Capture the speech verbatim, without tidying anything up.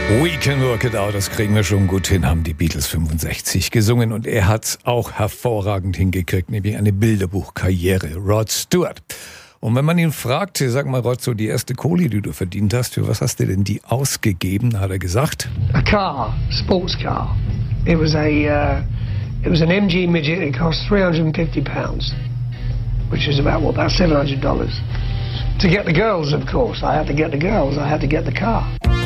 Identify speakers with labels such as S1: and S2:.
S1: We can work it out, das kriegen wir schon gut hin, haben die Beatles fünfundsechzig gesungen und er hat's auch hervorragend hingekriegt, nämlich eine Bilderbuchkarriere, Rod Stewart. Und wenn man ihn fragt, sag mal Rod, so die erste Kohle, die du verdient hast, für was hast du denn die ausgegeben, hat er gesagt?
S2: A car, sports car. It was a, uh, it was an M G Midget, it cost three hundred fifty pounds, which is about, what, about seven hundred dollars. To get the girls, of course, I had to get the girls, I had to get the car.